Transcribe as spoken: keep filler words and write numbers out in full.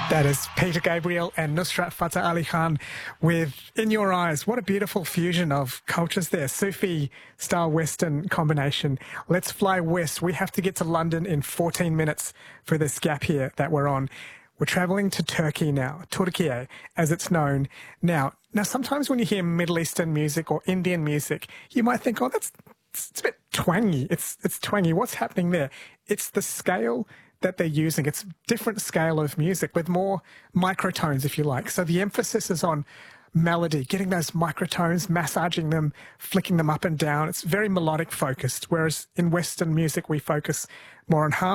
That is Peter Gabriel and Nusrat Fateh Ali Khan with In Your Eyes. What a beautiful fusion of cultures there. Sufi style Western combination. Let's fly west. We have to get to London in fourteen minutes for this gap here that we're on. We're travelling to Turkey now, Turkiye, as it's known. Now, now sometimes when you hear Middle Eastern music or Indian music, you might think, oh, that's it's a bit twangy. It's, it's twangy. What's happening there? It's the scale that they're using. It's different scale of music with more microtones, if you like. So the emphasis is on melody, getting those microtones, massaging them, flicking them up and down. It's very melodic focused, whereas in Western music we focus more on harmony.